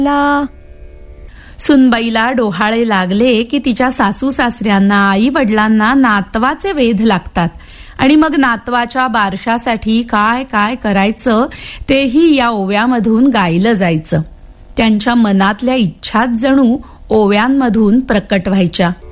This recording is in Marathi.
सुनबाईला डोहाळे लागले की तिच्या सासू सासऱ्यांना आई वडिलांना नातवाचे वेध लागतात आणि मग नातवाच्या बारशासाठी काय काय करायचं तेही या ओव्यामधून गायलं जायचं. त्यांच्या मनातल्या इच्छाच जणू ओव्यांमधून प्रकट व्हायच्या.